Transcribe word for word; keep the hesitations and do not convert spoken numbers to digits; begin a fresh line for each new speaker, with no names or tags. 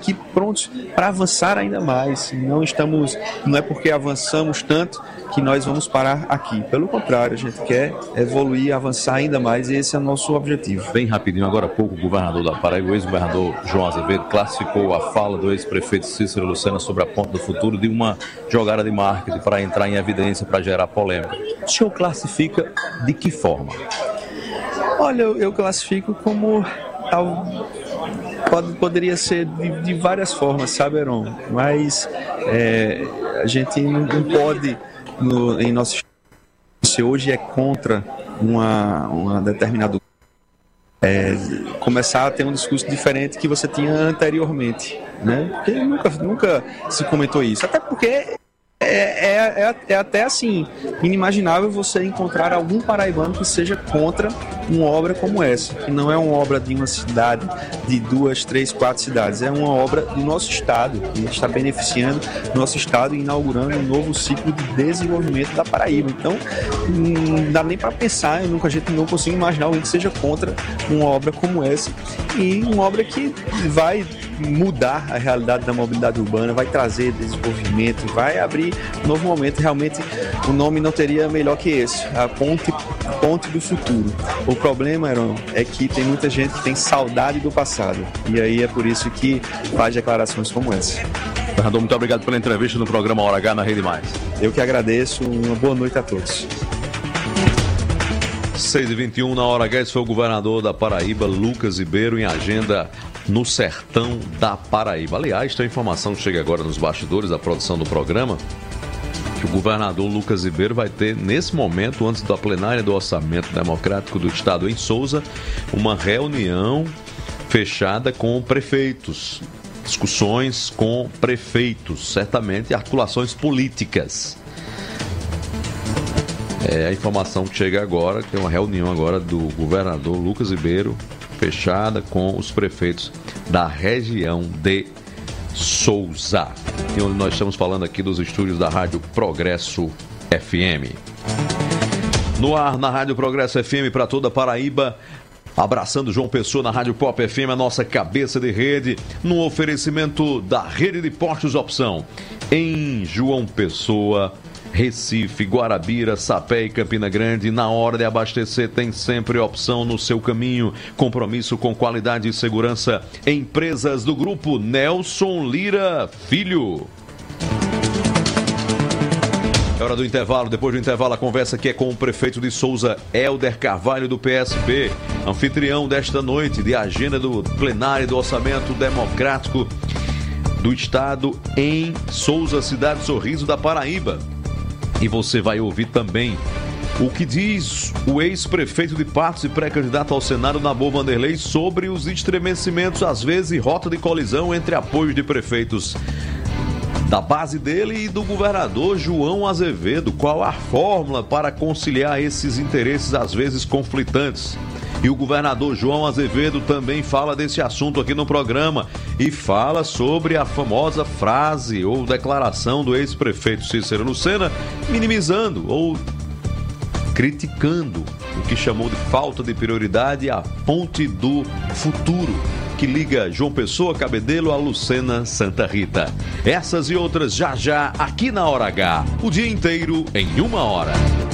aqui prontos para avançar ainda mais. Não estamos, não é porque avançamos tanto que nós vamos parar aqui. Pelo contrário, a gente quer evoluir, avançar ainda mais, e esse é o nosso objetivo.
Bem rapidinho, agora há pouco, o governador da Paraíba, o ex-governador João Azevedo, classificou a fala do ex-prefeito Cícero Lucena sobre a Ponte do Futuro de uma jogada de marketing para entrar em evidência, para gerar polêmica. O senhor classifica de que forma?
Olha, eu, eu classifico como tal, pode, poderia ser de, de várias formas, sabe, Heron? Mas é, a gente não pode, no, em nosso se hoje é contra uma, uma determinada é, começar a ter um discurso diferente que você tinha anteriormente, né? Porque nunca, nunca se comentou isso, até porque É, é, é, é até assim, inimaginável você encontrar algum paraibano que seja contra uma obra como essa, que não é uma obra de uma cidade, de duas, três, quatro cidades, é uma obra do nosso estado, que está beneficiando o nosso estado e inaugurando um novo ciclo de desenvolvimento da Paraíba. Então, não dá nem para pensar, eu nunca, a gente não consigo imaginar alguém que seja contra uma obra como essa, e uma obra que vai mudar a realidade da mobilidade urbana, vai trazer desenvolvimento, vai abrir um novo momento. Realmente o nome não teria melhor que esse, a ponte, ponte do futuro. O problema, Heron, é que tem muita gente que tem saudade do passado, e aí é por isso que faz declarações como essa.
Governador, muito obrigado pela entrevista no programa Hora H na Rede Mais.
Eu que agradeço, uma boa noite a todos.
seis e vinte e um na Hora H, esse foi o governador da Paraíba, Lucas Ribeiro, em agenda no sertão da Paraíba. Aliás, tem informação que chega agora nos bastidores da produção do programa, que o governador Lucas Ribeiro vai ter, nesse momento, antes da plenária do Orçamento Democrático do Estado em Souza, uma reunião fechada com prefeitos, discussões com prefeitos, certamente articulações políticas. É a informação que chega agora, que é uma reunião agora do governador Lucas Ribeiro, fechada com os prefeitos da região de Souza. E onde nós estamos falando aqui dos estúdios da Rádio Progresso F M. No ar, na Rádio Progresso F M para toda a Paraíba, abraçando João Pessoa na Rádio Pop F M, a nossa cabeça de rede, no oferecimento da Rede de Postos Opção. Em João Pessoa, Recife, Guarabira, Sapé e Campina Grande, na hora de abastecer tem sempre opção no seu caminho. Compromisso com qualidade e segurança. Empresas do grupo Nelson Lira Filho. É hora do intervalo. Depois do intervalo, a conversa aqui é com o prefeito de Souza, Helder Carvalho, do P S B, anfitrião desta noite de agenda do plenário do Orçamento Democrático do Estado em Souza, cidade Sorriso da Paraíba. E você vai ouvir também o que diz o ex-prefeito de Patos e pré-candidato ao Senado, Nabor Vanderlei, sobre os estremecimentos, às vezes rota de colisão entre apoios de prefeitos da base dele e do governador João Azevedo. Qual a fórmula para conciliar esses interesses, às vezes conflitantes? E o governador João Azevedo também fala desse assunto aqui no programa e fala sobre a famosa frase ou declaração do ex-prefeito Cícero Lucena, minimizando ou criticando o que chamou de falta de prioridade a Ponte do Futuro, que liga João Pessoa, Cabedelo a Lucena, Santa Rita. Essas e outras já já aqui na Hora H, o dia inteiro em uma hora.